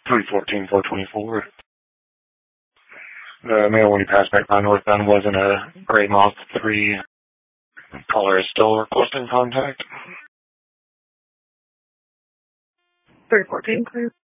314, 424. The male, when he passed back by northbound, was in a gray Moth 3. Caller is still requesting contact. 314, please.